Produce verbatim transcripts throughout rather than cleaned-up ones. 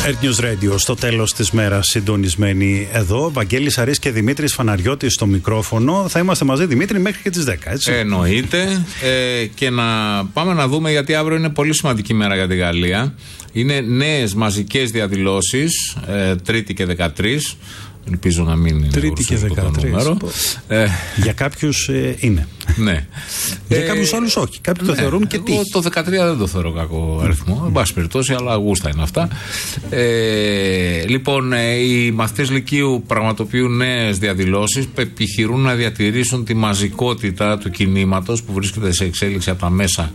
Earth News Radio, στο τέλος της μέρας συντονισμένοι εδώ. Βαγγέλης Αρής και Δημήτρης Φαναριώτης στο μικρόφωνο. Θα είμαστε μαζί, Δημήτρη, μέχρι και τις δέκα, έτσι. Εννοείται. Ε, και να πάμε να δούμε, γιατί αύριο είναι πολύ σημαντική μέρα για τη Γαλλία. Είναι νέες μαζικές διαδηλώσεις, ε, Τρίτη και δεκατρείς. Ελπίζω να μην είναι Τρίτη και δεκατρείς. Ε, για κάποιους ε, είναι. Ναι. Για κάποιους άλλους όχι. Κάποιοι ναι, το θεωρούν και τι. Το δεκατρία δεν το θεωρώ κακό αριθμό. Εν πάση περιπτώσει, αλλά γούστα είναι αυτά. Ε, λοιπόν, ε, οι μαθητές Λυκείου πραγματοποιούν νέες διαδηλώσεις. Επιχειρούν να διατηρήσουν τη μαζικότητα του κινήματος που βρίσκεται σε εξέλιξη από τα μέσα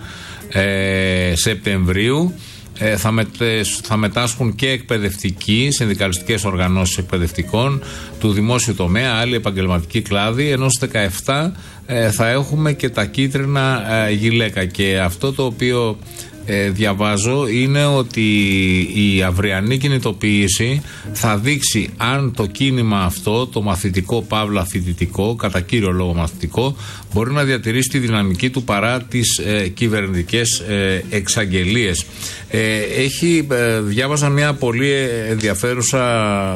ε, Σεπτεμβρίου. Ε, θα, μετες, θα μετάσχουν και εκπαιδευτικοί, συνδικαλιστικές οργανώσεις εκπαιδευτικών του δημόσιου τομέα, άλλοι επαγγελματικοί κλάδοι, ενώ στις δεκαεπτά ε, θα έχουμε και τα κίτρινα ε, γυλαίκα. Και αυτό το οποίο ε, διαβάζω είναι ότι η αυριανή κινητοποίηση θα δείξει αν το κίνημα αυτό, το μαθητικό παύλα φοιτητικό, κατά κύριο λόγο μαθητικό, μπορεί να διατηρήσει τη δυναμική του παρά τις ε, κυβερνητικές ε, εξαγγελίες. Ε, έχει, ε, διάβαζα μια πολύ ενδιαφέρουσα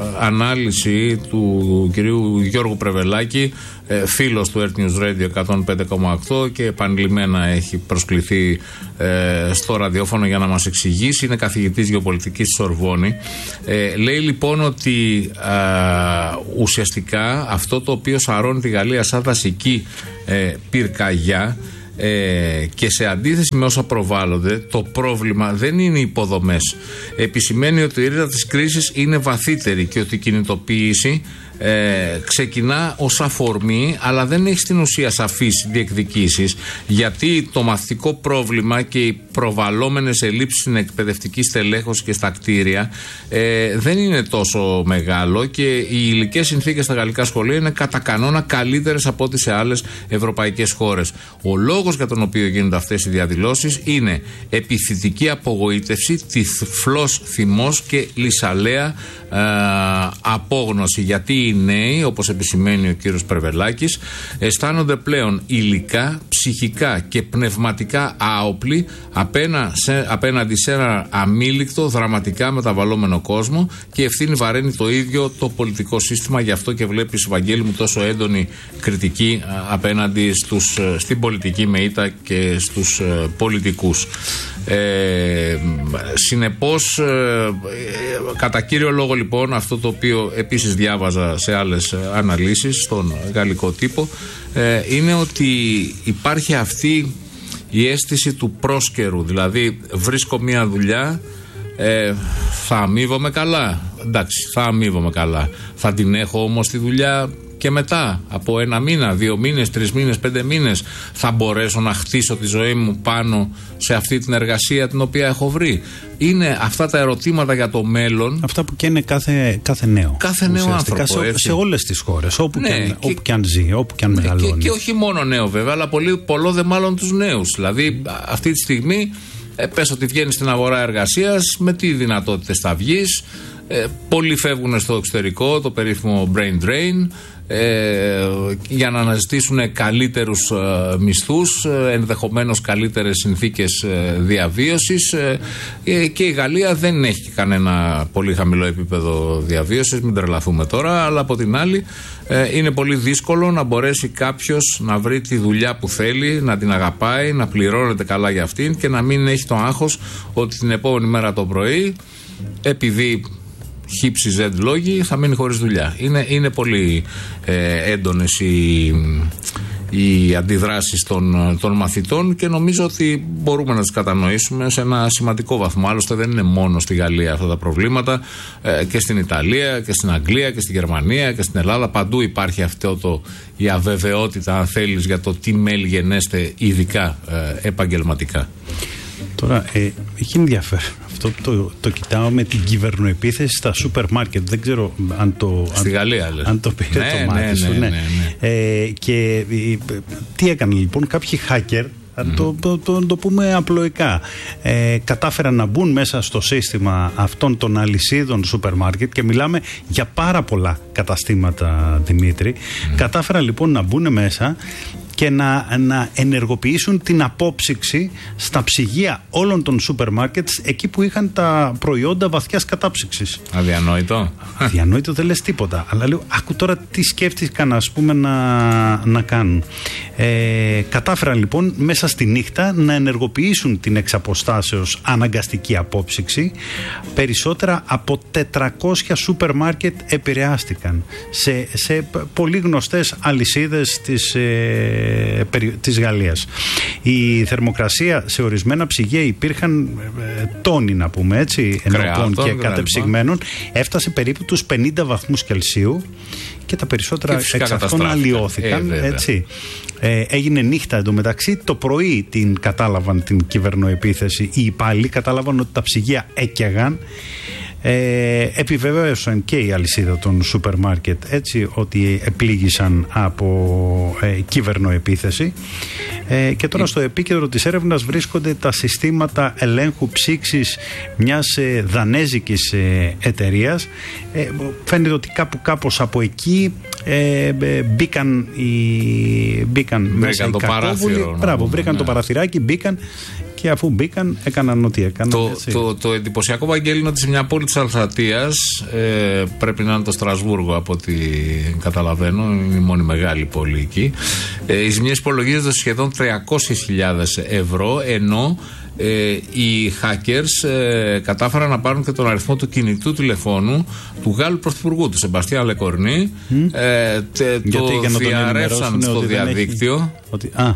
ανάλυση του κυρίου Γιώργου Πρεβελάκη, ε, φίλος του Earth News Radio εκατόν πέντε κόμμα οκτώ και επανειλημμένα έχει προσκληθεί ε, στο ραδιόφωνο για να μας εξηγήσει. Είναι καθηγητής γεωπολιτικής στη Σορβόνη. Ε, λέει λοιπόν ότι ε, ουσιαστικά αυτό το οποίο σαρώνει τη Γαλλία σαν δασική ε, πυρκαγιά, Ε, και σε αντίθεση με όσα προβάλλονται, το πρόβλημα δεν είναι οι υποδομές. Επισημαίνει ότι η ρίζα της κρίσης είναι βαθύτερη και ότι η κινητοποίηση ε, ξεκινά ως αφορμή, αλλά δεν έχει στην ουσία σαφείς διεκδικήσεις, γιατί το μαθητικό πρόβλημα και οι προβαλλόμενες ελλείψεις στην εκπαιδευτική στελέχωση και στα κτίρια ε, δεν είναι τόσο μεγάλο, και οι υλικές συνθήκες στα γαλλικά σχολεία είναι κατά κανόνα καλύτερες από ό,τι σε άλλες ευρωπαϊκές χώρες. Ο λόγος για τον οποίο γίνονται αυτές οι διαδηλώσεις είναι επιθετική απογοήτευση, τυφλός θυμός και λυσαλέα ε, απόγνωση, γιατί οι νέοι, όπως επισημαίνει ο κύριος Πρεβελάκης, αισθάνονται πλέον υλικά, ψυχικά και πνευματικά άοπλοι απένα σε, απέναντι σε ένα αμήλικτο, δραματικά μεταβαλλόμενο κόσμο, και ευθύνη βαραίνει το ίδιο το πολιτικό σύστημα. Γι' αυτό και βλέπεις, Βαγγέλη μου, τόσο έντονη κριτική απέναντι στους, στην πολιτική με ήττα και στους ε, πολιτικούς. Ε, συνεπώς, ε, κατά κύριο λόγο λοιπόν, αυτό το οποίο επίσης διάβαζα σε άλλες αναλύσεις στον γαλλικό τύπο, ε, είναι ότι υπάρχει αυτή η αίσθηση του πρόσκαιρου. Δηλαδή, βρίσκω μια δουλειά, ε, θα αμείβομαι καλά. Εντάξει, θα αμείβομαι καλά. Θα την έχω όμως τη δουλειά και μετά, από ένα μήνα, δύο μήνες, τρεις μήνες, πέντε μήνες, θα μπορέσω να χτίσω τη ζωή μου πάνω σε αυτή την εργασία την οποία έχω βρει? Είναι αυτά τα ερωτήματα για το μέλλον. Αυτά που καίνε κάθε, κάθε νέο. Κάθε νέο άνθρωπο. Σε, σε όλες τις χώρες, όπου, ναι, και, και, όπου και αν ζει, όπου και αν ναι, μεγαλώνει. Και, και όχι μόνο νέο βέβαια, αλλά πολύ, πολλό δε μάλλον τους νέους. Δηλαδή, αυτή τη στιγμή, ε, πες ότι βγαίνεις στην αγορά εργασίας, με τι δυνατότητες θα βγεις? Ε, πολλοί φεύγουν στο εξωτερικό, το περίφημο brain drain, ε, για να αναζητήσουν καλύτερους ε, μισθούς, ε, ενδεχομένως καλύτερες συνθήκες ε, διαβίωσης, ε, ε, και η Γαλλία δεν έχει κανένα πολύ χαμηλό επίπεδο διαβίωσης, μην τρελαθούμε τώρα, αλλά από την άλλη ε, είναι πολύ δύσκολο να μπορέσει κάποιος να βρει τη δουλειά που θέλει, να την αγαπάει, να πληρώνεται καλά για αυτήν και να μην έχει το άγχος ότι την επόμενη μέρα το πρωί, επειδή χύψη ζεντ λόγοι, θα μείνει χωρίς δουλειά. Είναι, είναι πολύ ε, έντονες οι, οι αντιδράσεις των, των μαθητών, και νομίζω ότι μπορούμε να τις κατανοήσουμε σε ένα σημαντικό βαθμό. Άλλωστε δεν είναι μόνο στη Γαλλία αυτά τα προβλήματα, ε, και στην Ιταλία και στην Αγγλία και στη Γερμανία και στην Ελλάδα. Παντού υπάρχει αυτό το, η αβεβαιότητα, αν θέλεις, για το τι μέλη γενέστε, ειδικά ε, επαγγελματικά. Τώρα, ε, έχει ενδιαφέρον. Αυτό το, το κοιτάω με την κυβερνοεπίθεση στα σούπερ μάρκετ. Δεν ξέρω αν το, Στη αν, Γαλλία, λες. αν το πήρε ναι, το μάτι ναι, σου. Ναι, ναι, ναι, ναι. Ε, και ε, τι έκανε λοιπόν? Κάποιοι hacker, mm. το, το, το, το πούμε απλοϊκά, ε, κατάφεραν να μπουν μέσα στο σύστημα αυτών των αλυσίδων σούπερ μάρκετ, και μιλάμε για πάρα πολλά καταστήματα, Δημήτρη. Mm. Κατάφεραν λοιπόν να μπουν μέσα και να, να ενεργοποιήσουν την απόψυξη στα ψυγεία όλων των σούπερ μάρκετ εκεί που είχαν τα προϊόντα βαθιάς κατάψυξης. Αδιανόητο. Αδιανόητο δεν λες τίποτα. Αλλά λέω, άκου τώρα τι σκέφτηκαν ας πούμε να, να κάνουν. Ε, κατάφεραν λοιπόν μέσα στη νύχτα να ενεργοποιήσουν την εξαποστάσεως αναγκαστική απόψυξη. Περισσότερα από τετρακόσια σούπερ μάρκετ επηρεάστηκαν σε, σε πολύ γνωστές αλυσίδες της, ε, περι, της Γαλλίας. Η θερμοκρασία σε ορισμένα ψυγεία υπήρχαν ε, τόνοι να πούμε έτσι, ενωπών και κατεψυγμένων, έφτασε περίπου τους πενήντα βαθμούς Κελσίου και τα περισσότερα εξ αυτών αλλοιώθηκαν. Ε, έτσι. Ε, έγινε νύχτα εντωμεταξύ. Το πρωί την κατάλαβαν την κυβερνοεπίθεση. Οι υπάλληλοι κατάλαβαν ότι τα ψυγεία έκαιγαν. Ε, επιβεβαίωσαν και η αλυσίδα των σούπερ μάρκετ έτσι ότι επλήγησαν από ε, κυβερνοεπίθεση. Ε, και τώρα στο επίκεντρο της έρευνας βρίσκονται τα συστήματα ελέγχου ψήξης μιας ε, δανέζικης ε, εταιρείας. Ε, φαίνεται ότι κάπου κάπως από εκεί ε, ε, μπήκαν, οι, μπήκαν μέσα οι κακόβουλοι. Μπράβο, βρήκαν ναι. το παραθυράκι, μπήκαν και αφού μπήκαν έκαναν ό,τι έκαναν. Το, το, το εντυπωσιακό, Βαγγέλη, είναι ότι σε μια πόλη της Αλσατίας, ε, πρέπει να είναι το Στρασβούργο από ό,τι καταλαβαίνω, είναι η μόνη μεγάλη πόλη εκεί, ε, οι ζημιές υπολογίζονται σχεδόν τριακόσιες χιλιάδες ευρώ, ενώ Ε, οι hackers ε, κατάφεραν να πάρουν και τον αριθμό του κινητού τηλεφώνου του Γάλλου Πρωθυπουργού, του Σεμπαστιάν Λεκορνή. Mm. Ε, τε, το διαρρεύσαν στο διαδίκτυο. Έχει... Ότι... Α.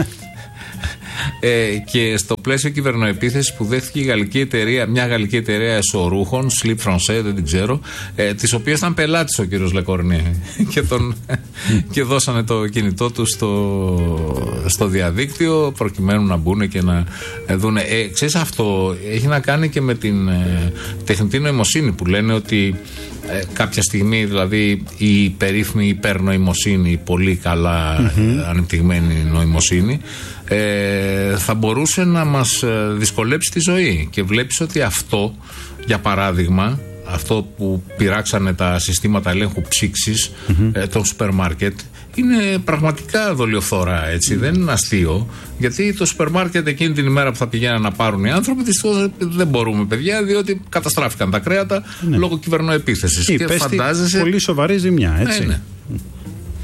Ε, και στο πλαίσιο κυβερνοεπίθεσης που δέχτηκε η γαλλική εταιρεία, μια γαλλική εταιρεία εσωρούχων, Slip Français, δεν την ξέρω, ε, της οποίας ήταν πελάτης ο κύριος Λεκορνή και, τον, και δώσανε το κινητό του στο, στο διαδίκτυο προκειμένου να μπουν και να ε, δούνε. Ε, ξέρεις, αυτό έχει να κάνει και με την ε, τεχνητή νοημοσύνη που λένε ότι ε, κάποια στιγμή, δηλαδή η περίφημη υπερνοημοσύνη, η πολύ καλά mm-hmm. ε, ανεπτυγμένη νοημοσύνη, Ε, θα μπορούσε να μας δυσκολέψει τη ζωή. Και βλέπεις ότι αυτό, για παράδειγμα, αυτό που πειράξανε τα συστήματα ελέγχου ψήξης mm-hmm. ε, των σούπερ μάρκετ, είναι πραγματικά δολιοφθορά, έτσι, mm-hmm. δεν είναι αστείο. Γιατί το σούπερ μάρκετ εκείνη την ημέρα που θα πηγαίνουν να πάρουν οι άνθρωποι, δυστυχώς δεν μπορούμε, παιδιά, διότι καταστράφηκαν τα κρέατα mm-hmm. λόγω κυβερνοεπίθεσης. Και φαντάζεσαι. Πολύ σοβαρή ζημιά, έτσι. Ε, ναι.